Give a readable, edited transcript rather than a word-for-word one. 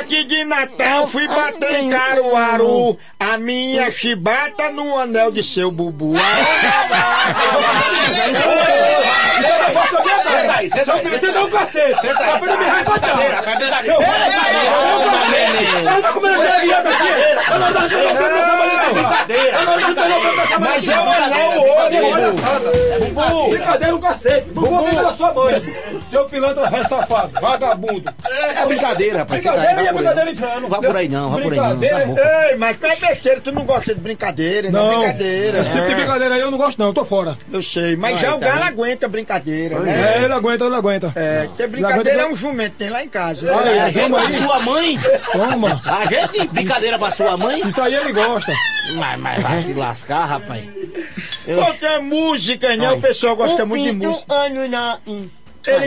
aqui de Natal, fui bater em Caruaru. A minha chibata no anel de seu bubu. Você dá um cacete. Depois me vai botar. Mas é o anel outro. Brincadeira, um cacete. Bubu vem da sua mãe. Seu pilantra é safado, vagabundo. É brincadeira, rapaz. Brincadeira e é brincadeira então. Não vai por aí não, vai por aí não. Ei, mas não é besteira, tu não gosta de brincadeira, não é brincadeira. Esse tipo de brincadeira aí eu não gosto não, eu tô fora. Eu sei, mas já o galo aguenta brincadeira, né? É, ele aguenta, ele aguenta. É, porque brincadeira é um jumento, tem lá em casa. A gente pra sua mãe? Toma. A gente brincadeira pra sua mãe? Isso aí ele gosta. Mas vai se lascar, rapaz. Qualquer música, né? O pessoal gosta muito de música.